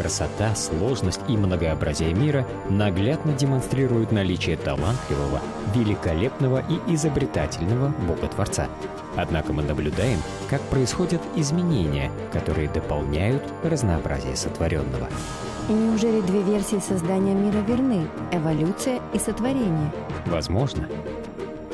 Красота, сложность и многообразие мира наглядно демонстрируют наличие талантливого, великолепного и изобретательного Бога-творца. Однако мы наблюдаем, как происходят изменения, которые дополняют разнообразие сотворенного. И неужели две версии создания мира верны – эволюция и сотворение? Возможно.